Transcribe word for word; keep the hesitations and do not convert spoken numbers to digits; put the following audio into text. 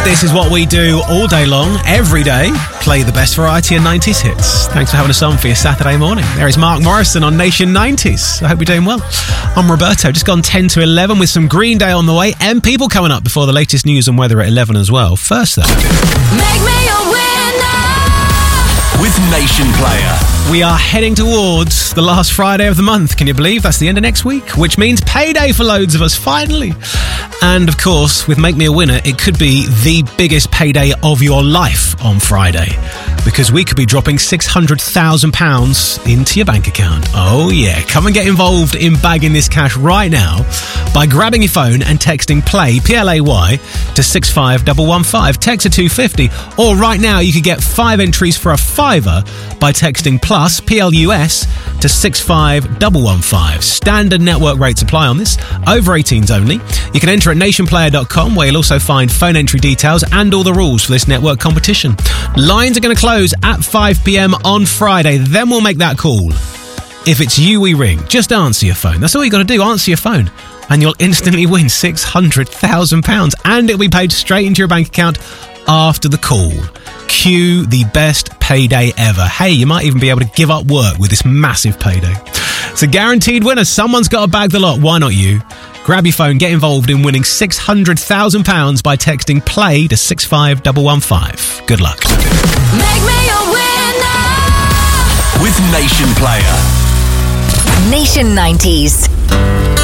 This is what we do all day long, every day. Play the best variety of nineties hits. Thanks for having us on for your Saturday morning. There is Mark Morrison on Nation nineties. I hope you're doing well. I'm Roberto. Just gone ten to eleven with some Green Day on the way and people coming up before the latest news and weather at eleven as well. First, though. Make me a winner with Nation Player. We are heading towards the last Friday of the month. Can you believe that's the end of next week? Which means payday for loads of us, finally. And of course, with Make Me a Winner, it could be the biggest payday of your life on Friday. Because we could be dropping six hundred thousand pounds into your bank account. Oh yeah, come and get involved in bagging this cash right now by grabbing your phone and texting PLAY, P L A Y, to six five one one five. Text to two fifty. Or right now you could get five entries for a fiver by texting PLUS, P L U S, to six five one one five. Standard network rates apply on this. Over eighteens only. You can enter at nation player dot com where you'll also find phone entry details and all the rules for this network competition. Lines are going to close at five p.m. on Friday. Then we'll make that call. If it's you we ring, just answer your phone. That's all you got to do. Answer your phone. And you'll instantly win six hundred thousand pounds. And it'll be paid straight into your bank account after the call. Cue the best payday ever. Hey, you might even be able to give up work with this massive payday. It's a guaranteed winner. Someone's got to bag the lot. Why not you? Grab your phone, get involved in winning six hundred thousand pounds by texting PLAY to six five one one five. Good luck. Make me a winner with Nation Player. Nation nineties.